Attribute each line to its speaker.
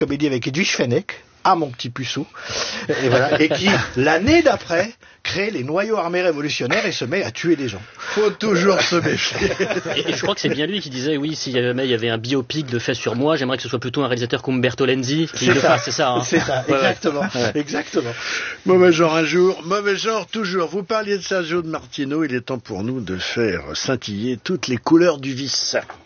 Speaker 1: comédie avec Edwige Fenech, à Mon Petit Puceau, et voilà, et qui, l'année d'après, crée les Noyaux armés révolutionnaires et se met à tuer des gens.
Speaker 2: Faut toujours se méfier.
Speaker 3: Et je crois que c'est bien lui qui disait, oui, si jamais il y avait un biopic de fait sur moi, j'aimerais que ce soit plutôt un réalisateur comme Umberto Lenzi qui le fasse, c'est ça, hein.
Speaker 1: C'est ça, exactement, exactement.
Speaker 2: Mauvais genre un jour, mauvais genre toujours. Vous parliez de Sergio de Martino, il est temps pour nous de faire scintiller toutes les couleurs du vice.